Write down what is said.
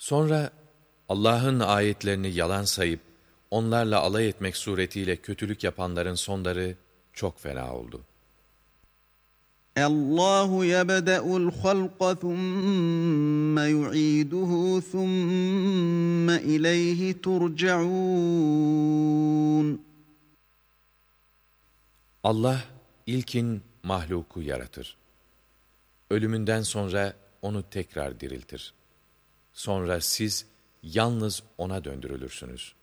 Sonra Allah'ın ayetlerini yalan sayıp onlarla alay etmek suretiyle kötülük yapanların sonları çok fena oldu. Allahu yebde'ul halqa thumma yu'iduhu thumma ileyhi turcaun. Allah ilkin mahluku yaratır. Ölümünden sonra onu tekrar diriltir. Sonra siz yalnız ona döndürülürsünüz.